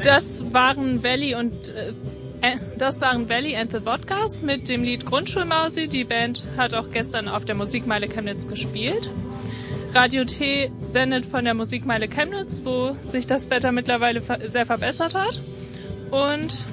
Das waren Belly and the Vodkas mit dem Lied Grundschulmausi. Die Band hat auch gestern auf der Musikmeile Chemnitz gespielt. Radio T sendet von der Musikmeile Chemnitz, wo sich das Wetter mittlerweile sehr verbessert hat. Und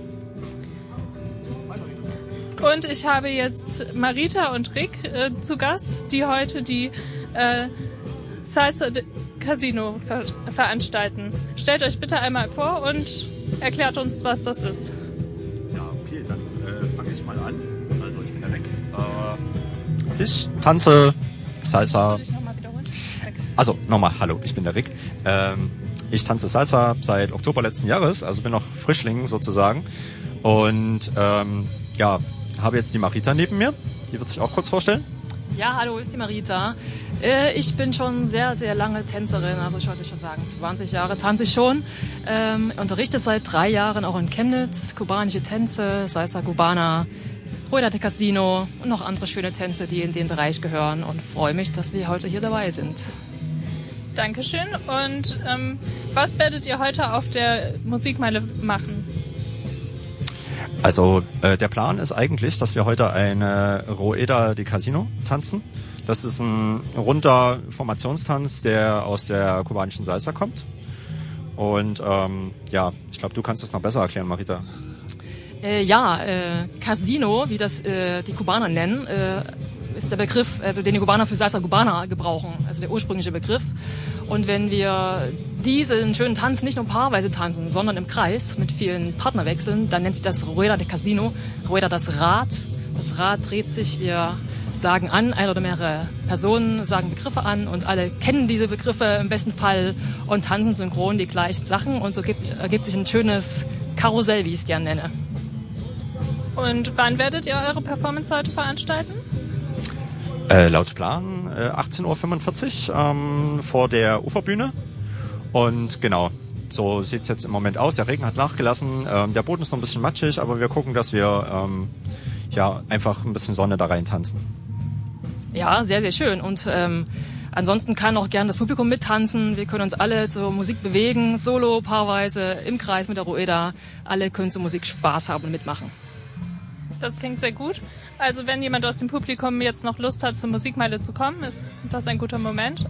ich habe jetzt Marita und Rick zu Gast, die heute die Salsa Casino veranstalten. Stellt euch bitte einmal vor und erklärt uns, was das ist. Ja, okay, dann fange ich mal an. Also ich bin der Rick. Ich tanze Salsa. Kannst du dich nochmal wiederholen? Danke. Also nochmal, hallo, ich bin der Rick. Ich tanze Salsa seit Oktober letzten Jahres, also bin noch Frischling sozusagen. Und habe jetzt die Marita neben mir. Die wird sich auch kurz vorstellen. Ja, hallo, ist die Marita. Ich bin schon sehr, sehr lange Tänzerin, also ich wollte schon sagen, 20 Jahre tanze ich schon. Unterrichte seit 3 Jahren auch in Chemnitz, kubanische Tänze, Salsa Cubana, Rueda de Casino und noch andere schöne Tänze, die in den Bereich gehören, und freue mich, dass wir heute hier dabei sind. Dankeschön. Und was werdet ihr heute auf der Musikmeile machen? Also der Plan ist eigentlich, dass wir heute eine Rueda de Casino tanzen. Das ist ein runder Formationstanz, der aus der kubanischen Salsa kommt. Und ich glaube, du kannst es noch besser erklären, Marita. Casino, wie das die Kubaner nennen, ist der Begriff, also den die Kubaner für Salsa Cubana gebrauchen, also der ursprüngliche Begriff. Und wenn wir diesen schönen Tanz nicht nur paarweise tanzen, sondern im Kreis mit vielen Partnerwechseln, dann nennt sich das Rueda de Casino. Rueda, das Rad. Das Rad dreht sich, wir sagen an, eine oder mehrere Personen sagen Begriffe an und alle kennen diese Begriffe im besten Fall und tanzen synchron die gleichen Sachen, und so ergibt sich ein schönes Karussell, wie ich es gerne nenne. Und wann werdet ihr eure Performance heute veranstalten? Laut Plan 18.45 Uhr vor der Uferbühne. Und genau, so sieht's jetzt im Moment aus. Der Regen hat nachgelassen, der Boden ist noch ein bisschen matschig, aber wir gucken, dass wir einfach ein bisschen Sonne da rein tanzen. Ja, sehr, sehr schön. Und ansonsten kann auch gern das Publikum mittanzen. Wir können uns alle zur Musik bewegen, solo, paarweise, im Kreis mit der Rueda. Alle können zur Musik Spaß haben und mitmachen. Das klingt sehr gut. Also wenn jemand aus dem Publikum jetzt noch Lust hat, zur Musikmeile zu kommen, ist das ein guter Moment.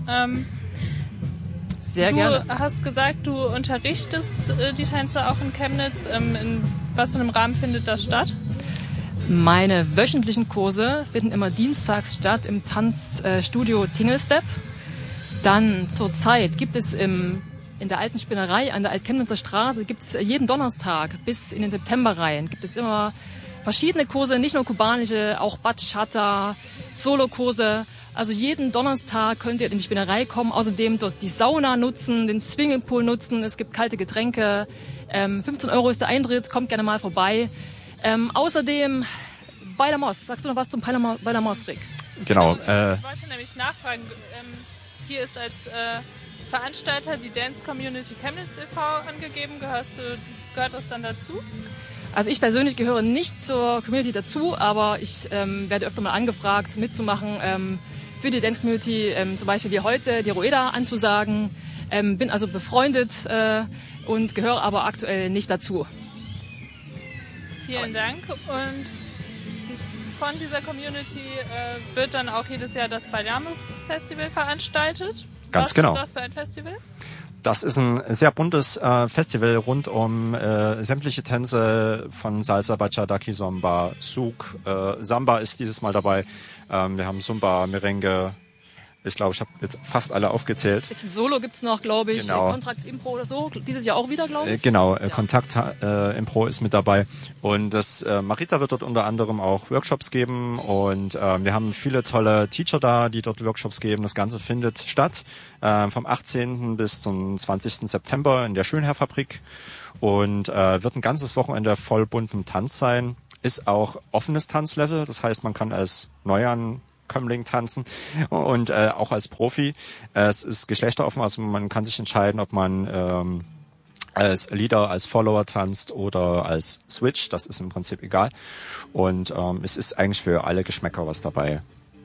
Sehr gerne. Du hast gesagt, du unterrichtest die Tänze auch in Chemnitz. In was für einem Rahmen findet das statt? Meine wöchentlichen Kurse finden immer dienstags statt im Tanzstudio Tingelstep. Dann zurzeit gibt es in der alten Spinnerei an der Altchemnitzer Straße gibt's jeden Donnerstag bis in den September rein gibt es immer verschiedene Kurse, nicht nur kubanische, auch Bachata, Solokurse. Also jeden Donnerstag könnt ihr in die Spinnerei kommen, außerdem dort die Sauna nutzen, den Swimmingpool nutzen, es gibt kalte Getränke, 15 € ist der Eintritt, kommt gerne mal vorbei. Außerdem bei der Moss, sagst du noch was zum bei der Moss, Rick? Genau. Ich wollte nämlich nachfragen, hier ist als Veranstalter die Dance Community Chemnitz e.V. angegeben, gehört das dann dazu? Also ich persönlich gehöre nicht zur Community dazu, aber ich werde öfter mal angefragt, mitzumachen, für die Dance Community, zum Beispiel wie heute, die Rueda anzusagen. Bin also befreundet und gehöre aber aktuell nicht dazu. Vielen Dank. Und von dieser Community wird dann auch jedes Jahr das Bailamos Festival veranstaltet. Ganz genau. Was ist das für ein Festival? Das ist ein sehr buntes Festival rund um sämtliche Tänze von Salsa, Bachata, Kizomba, Souk. Samba ist dieses Mal dabei. Wir haben Zumba, Merengue. Ich glaube, ich habe jetzt fast alle aufgezählt. Bisschen Solo gibt's noch, glaube ich. Genau. Kontakt Impro oder so. Dieses Jahr auch wieder, glaube ich. Genau, ja. Kontakt Impro ist mit dabei. Und das Marita wird dort unter anderem auch Workshops geben. Und wir haben viele tolle Teacher da, die dort Workshops geben. Das Ganze findet statt vom 18. bis zum 20. September in der Schönherr-Fabrik. Und wird ein ganzes Wochenende voll buntem Tanz sein. Ist auch offenes Tanzlevel. Das heißt, man kann als Neuankömmling tanzen und auch als Profi. Es ist geschlechteroffen, also man kann sich entscheiden, ob man als Leader, als Follower tanzt oder als Switch. Das ist im Prinzip egal. Und es ist eigentlich für alle Geschmäcker was dabei.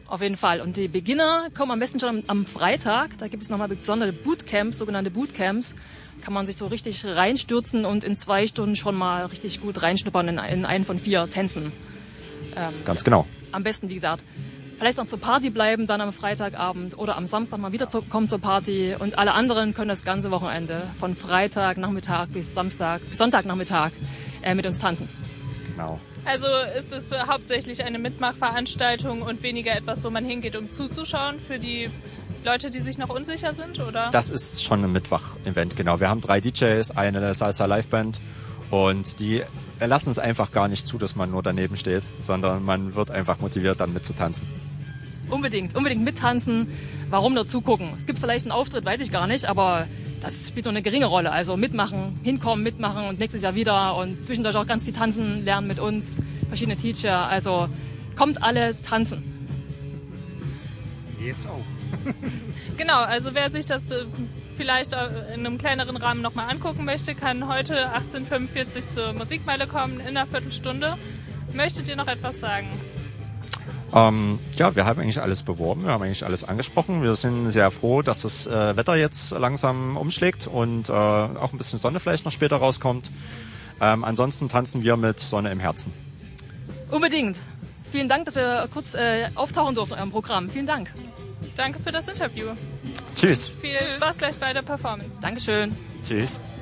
Auf jeden Fall. Und die Beginner kommen am besten schon am Freitag. Da gibt es nochmal besondere Bootcamps, sogenannte Bootcamps. Kann man sich so richtig reinstürzen und in 2 Stunden schon mal richtig gut reinschnuppern in einen von 4 Tänzen. Ganz genau. Am besten, wie gesagt, vielleicht noch zur Party bleiben, dann am Freitagabend oder am Samstag mal wieder kommen zur Party. Und alle anderen können das ganze Wochenende von Freitagnachmittag bis Sonntagnachmittag mit uns tanzen. Genau. Also ist es hauptsächlich eine Mitmachveranstaltung und weniger etwas, wo man hingeht, um zuzuschauen für die Leute, die sich noch unsicher sind, oder? Das ist schon ein Mittwoch-Event, genau. Wir haben 3 DJs, eine Salsa-Liveband und die lassen es einfach gar nicht zu, dass man nur daneben steht, sondern man wird einfach motiviert, dann mitzutanzen. Unbedingt mittanzen. Warum nur zugucken? Es gibt vielleicht einen Auftritt, weiß ich gar nicht, aber das spielt nur eine geringe Rolle. Also mitmachen, hinkommen, mitmachen und nächstes Jahr wieder und zwischendurch auch ganz viel tanzen, lernen mit uns, verschiedene Teacher. Also kommt alle tanzen. Jetzt auch. Genau, also wer sich das vielleicht in einem kleineren Rahmen nochmal angucken möchte, kann heute 18:45 zur Musikmeile kommen in einer Viertelstunde. Möchtet ihr noch etwas sagen? Ja, wir haben eigentlich alles beworben, wir haben eigentlich alles angesprochen. Wir sind sehr froh, dass das Wetter jetzt langsam umschlägt und auch ein bisschen Sonne vielleicht noch später rauskommt. Ansonsten tanzen wir mit Sonne im Herzen. Unbedingt. Vielen Dank, dass wir kurz auftauchen durften in eurem Programm. Vielen Dank. Danke für das Interview. Tschüss. Viel Spaß gleich bei der Performance. Dankeschön. Tschüss.